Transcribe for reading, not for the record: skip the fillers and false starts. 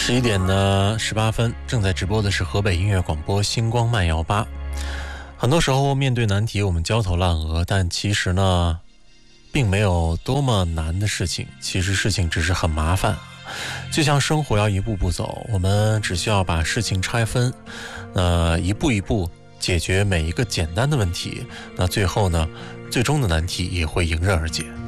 11点的18分，正在直播的是河北音乐广播星光慢摇吧。很多时候面对难题我们焦头烂额，但其实呢并没有多么难的事情，其实事情只是很麻烦。就像生活要一步步走，我们只需要把事情拆分，一步一步解决每一个简单的问题，那最后呢最终的难题也会迎刃而解。